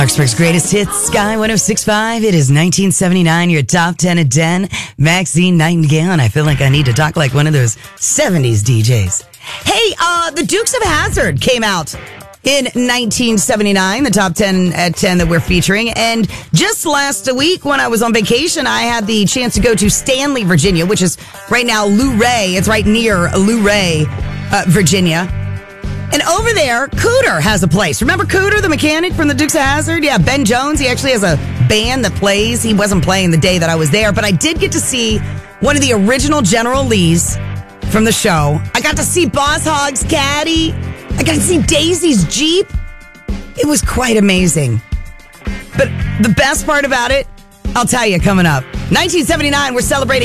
Oxford's greatest hits, Sky 106.5. It is 1979, your top 10 at 10. Maxine Nightingale, and I feel like I need to talk like one of those 70s DJs. Hey, the Dukes of Hazzard came out in 1979, the top 10 at 10 that we're featuring. And just last week when I was on vacation, I had the chance to go to Stanley, Virginia, which is right now Luray. It's right near Luray, Virginia. And over there, Cooter has a place. Remember Cooter, the mechanic from the Dukes of Hazzard? Yeah, Ben Jones. He actually has a band that plays. He wasn't playing the day that I was there, but I did get to see one of the original General Lees from the show. I got to see Boss Hogg's caddy. I got to see Daisy's Jeep. It was quite amazing. But the best part about it, I'll tell you coming up. 1979, we're celebrating